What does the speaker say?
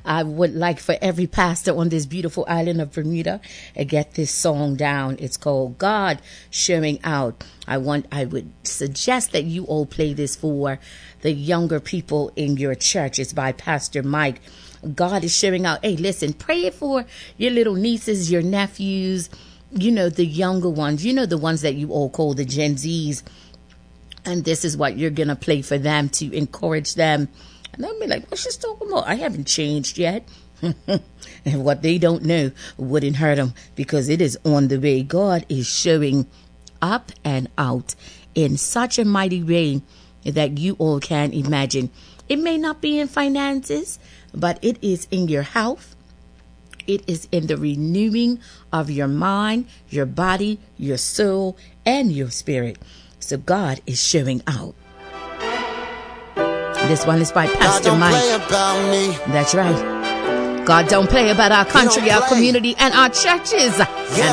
I would like for every pastor on this beautiful island of Bermuda to get this song down. It's called God Showing Out. I would suggest that you all play this for the younger people in your church. It's by Pastor Mike. God is showing out. Hey, listen, pray it for your little nieces, your nephews, the younger ones, the ones that you all call the Gen Zs. And this is what you're going to play for them to encourage them. And they'll be like, what's she talking about? I haven't changed yet. And what they don't know wouldn't hurt them, because it is on the way. God is showing up and out in such a mighty way that you all can imagine. It may not be in finances, but it is in your health. It is in the renewing of your mind, your body, your soul, and your spirit. So God is showing out. This one is by Pastor Mike. That's right. God don't play about our country, our community, and our churches.